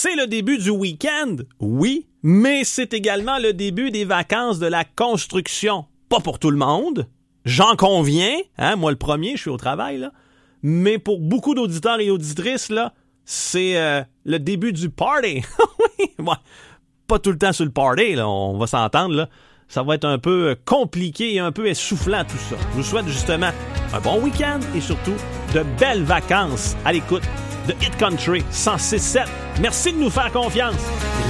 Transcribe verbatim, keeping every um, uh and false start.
C'est le début du week-end, oui, mais c'est également le début des vacances de la construction. Pas pour tout le monde, j'en conviens, hein, moi le premier, je suis au travail, là, mais pour beaucoup d'auditeurs et auditrices, là, c'est euh, le début du party. Oui, ouais, pas tout le temps sur le party, là, on va s'entendre, là. Ça va être un peu compliqué et un peu essoufflant tout ça. Je vous souhaite justement un bon week-end et surtout de belles vacances à l'écoute de Hit Country cent six sept. Merci de nous faire confiance.